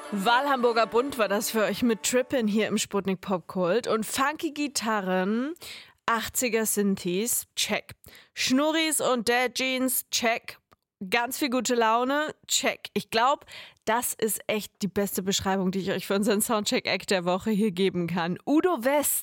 Wahlhamburger Bund war das für euch mit Trippin' hier im Sputnik Popkult und funky Gitarren, 80er Synthes, check. Schnurris und Dad Jeans, check. Ganz viel gute Laune, check. Ich glaube, das ist echt die beste Beschreibung, die ich euch für unseren Soundcheck-Act der Woche hier geben kann. Udo West.